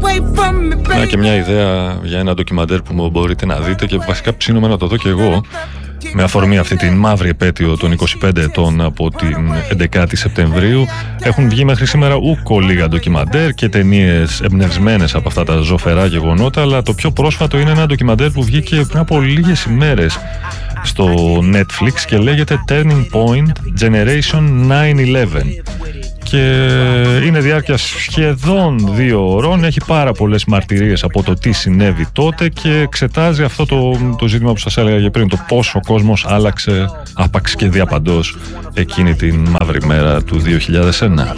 Να και μια ιδέα για ένα ντοκιμαντέρ που μπορείτε να δείτε και βασικά ψήνομαι να το δω και εγώ, με αφορμή αυτή την μαύρη επέτειο των 25 ετών από την 11η Σεπτεμβρίου. Έχουν βγει μέχρι σήμερα ούκο λίγα ντοκιμαντέρ και ταινίες εμπνευσμένες από αυτά τα ζωφερά γεγονότα, αλλά το πιο πρόσφατο είναι ένα ντοκιμαντέρ που βγήκε πριν από λίγες ημέρες στο Netflix και λέγεται Turning Point Generation 9/11 και είναι διάρκεια σχεδόν 2 ώρων, έχει πάρα πολλές μαρτυρίες από το τι συνέβη τότε και εξετάζει αυτό το ζήτημα που σας έλεγα και πριν, το πώς ο κόσμος άλλαξε άπαξ και διαπαντός εκείνη την μαύρη μέρα του 2001.